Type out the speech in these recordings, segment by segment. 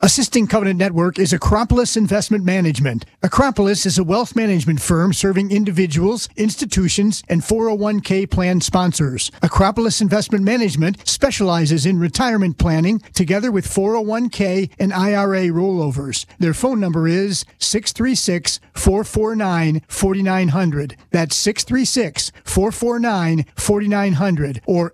Assisting Covenant Network is Acropolis Investment Management. Acropolis is a wealth management firm serving individuals, institutions, and 401k plan sponsors. Acropolis Investment Management specializes in retirement planning together with 401k and IRA rollovers. Their phone number is 636-449-4900. That's 636-449-4900 or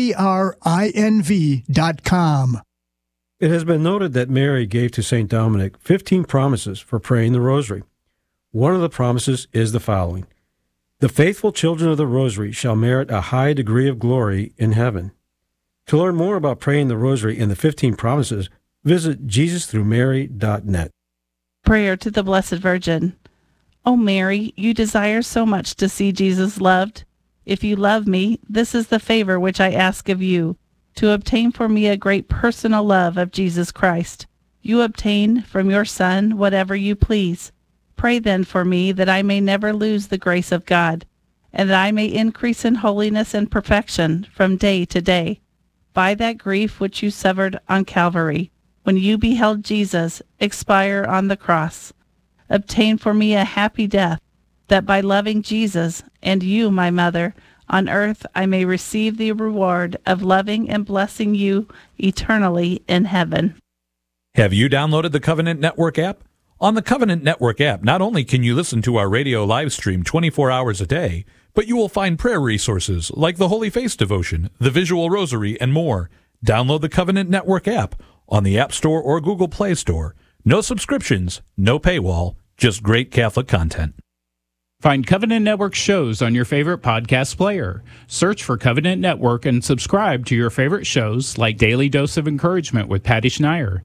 acrinv.com. It has been noted that Mary gave to St. Dominic 15 promises for praying the Rosary. One of the promises is the following: the faithful children of the Rosary shall merit a high degree of glory in heaven. To learn more about praying the Rosary and the 15 promises, visit JesusThroughMary.net. Prayer to the Blessed Virgin. O Mary, you desire so much to see Jesus loved. If you love me, this is the favor which I ask of you, to obtain for me a great personal love of Jesus Christ. You obtain from your Son whatever you please. Pray then for me that I may never lose the grace of God, and that I may increase in holiness and perfection from day to day, by that grief which you suffered on Calvary, when you beheld Jesus expire on the cross. Obtain for me a happy death, that by loving Jesus and you, my mother, on earth I may receive the reward of loving and blessing you eternally in heaven. Have you downloaded the Covenant Network app? On the Covenant Network app, not only can you listen to our radio live stream 24 hours a day, but you will find prayer resources like the Holy Face Devotion, the Visual Rosary, and more. Download the Covenant Network app on the App Store or Google Play Store. No subscriptions, no paywall, just great Catholic content. Find Covenant Network shows on your favorite podcast player. Search for Covenant Network and subscribe to your favorite shows like Daily Dose of Encouragement with Patty Schneier.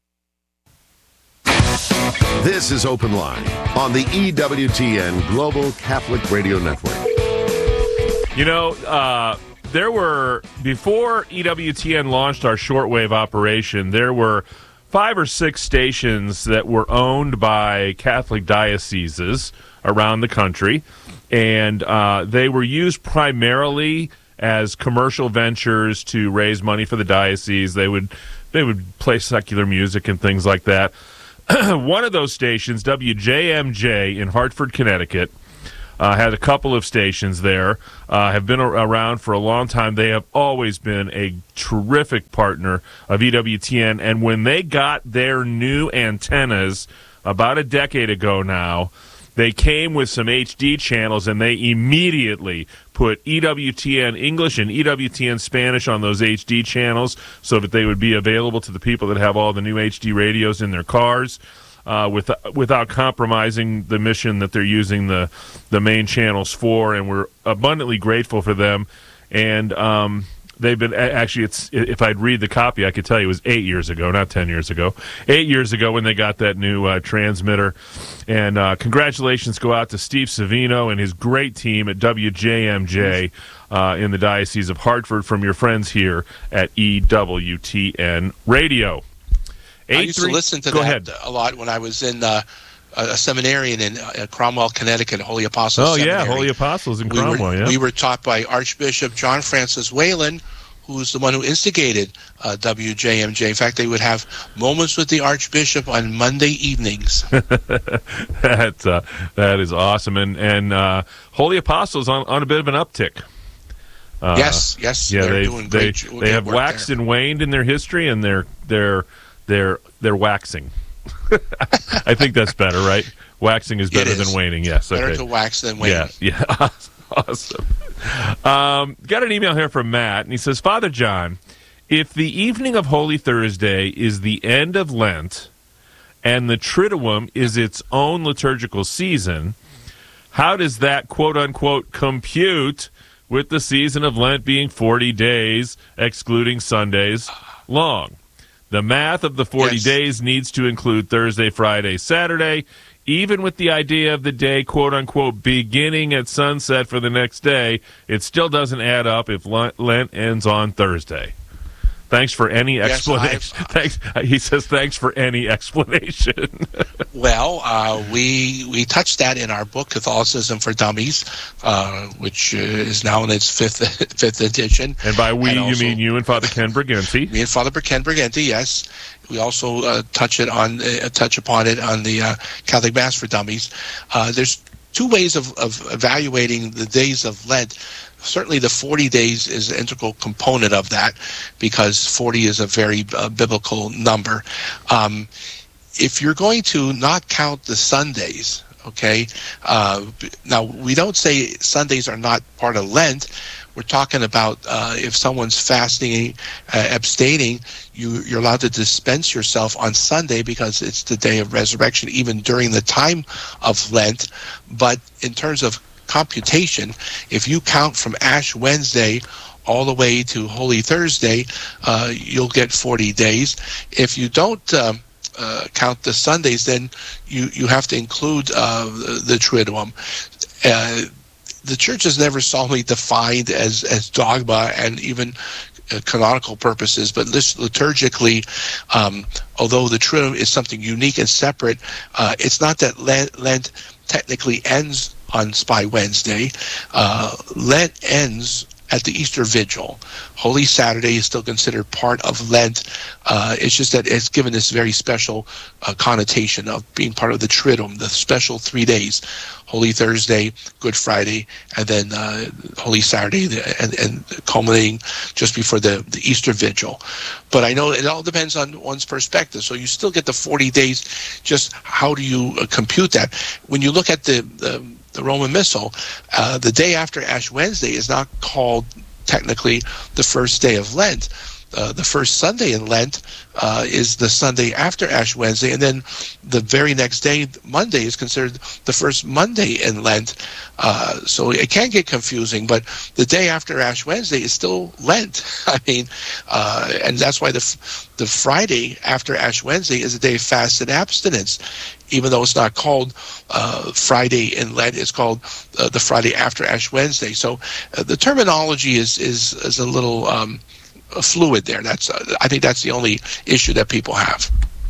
This is Open Line on the EWTN Global Catholic Radio Network. You know, before EWTN launched our shortwave operation, there were 5 or 6 stations that were owned by Catholic dioceses around the country, and they were used primarily as commercial ventures to raise money for the diocese. They would play secular music and things like that. One of those stations, WJMJ in Hartford, Connecticut, had a couple of stations there, have been around for a long time. They have always been a terrific partner of EWTN, and when they got their new antennas about a decade ago now, they came with some HD channels, and they immediately put EWTN English and EWTN Spanish on those HD channels so that they would be available to the people that have all the new HD radios in their cars, without compromising the mission that they're using the main channels for. And we're abundantly grateful for them. And they've been actually, if I'd read the copy, I could tell you it was 8 years ago, not 10 years ago. 8 years ago when they got that new transmitter. And congratulations go out to Steve Savino and his great team at WJMJ in the Diocese of Hartford from your friends here at EWTN Radio. I used to listen to that a lot when I was in a seminarian in Cromwell, Connecticut, Holy Apostles Seminary. Yeah, Holy Apostles in Cromwell, We were taught by Archbishop John Francis Whalen, who's the one who instigated WJMJ. In fact, they would have moments with the Archbishop on Monday evenings. That is awesome. And Holy Apostles on a bit of an uptick. Yes, yeah, they're doing great. They have waxed and waned in their history, and they're waxing. I think that's better, right? Waxing is better than waning. Yes, better okay. to wax than wane. Yeah, awesome. Got an email here from Matt, and he says, Father John, if the evening of Holy Thursday is the end of Lent, and the Triduum is its own liturgical season, how does that quote-unquote compute with the season of Lent being 40 days, excluding Sundays, long? The math of the 40 days needs to include Thursday, Friday, Saturday, even with the idea of the day, quote-unquote, beginning at sunset for the next day. It still doesn't add up if Lent ends on Thursday. Thanks for any Yes, explanation. Thanks. He says thanks for any explanation. Well, we touched that in our book, Catholicism for Dummies, which is now in its fifth edition. And by we, also, you mean you and Father Ken Briganti. Me and Father Ken Briganti, yes. We also touch upon it on the Catholic Mass for Dummies. There's two ways of evaluating the days of Lent. Certainly the 40 days is an integral component of that, because 40 is a very biblical number. If you're going to not count the Sundays, okay, now we don't say Sundays are not part of Lent. We're talking about if someone's fasting, abstaining, you're allowed to dispense yourself on Sunday because it's the day of resurrection, even during the time of Lent. But in terms of computation, if you count from Ash Wednesday all the way to Holy Thursday, you'll get 40 days. If you don't count the Sundays, then you have to include the Triduum. The Church has never solemnly defined as dogma and even canonical purposes, but liturgically, although the Triduum is something unique and separate, it's not that Lent technically ends on Spy Wednesday. Lent ends at the Easter Vigil. Holy Saturday is still considered part of Lent. It's just that it's given this very special connotation of being part of the Triduum, the special 3 days, Holy Thursday, Good Friday, and then Holy Saturday, and culminating just before the Easter Vigil. But I know it all depends on one's perspective. So you still get the 40 days. Just how do you compute that? When you look at the Roman Missal, the day after Ash Wednesday is not called technically the first day of Lent. The first Sunday in Lent is the Sunday after Ash Wednesday, and then the very next day, Monday, is considered the first Monday in Lent. So it can get confusing, but the day after Ash Wednesday is still Lent. I mean, and that's why the Friday after Ash Wednesday is a day of fast and abstinence. Even though it's not called Friday in Lent, it's called the Friday after Ash Wednesday. So the terminology is a little fluid there. I think that's the only issue that people have.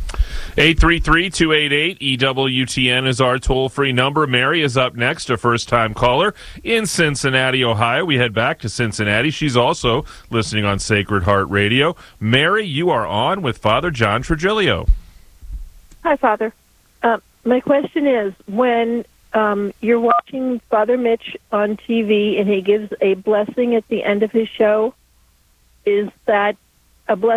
833-288-EWTN is our toll-free number. Mary is up next, a first-time caller in Cincinnati, Ohio. We head back to Cincinnati. She's also listening on Sacred Heart Radio. Mary, you are on with Father John Trigilio. Hi, Father. My question is, when you're watching Father Mitch on TV and he gives a blessing at the end of his show, is that a blessing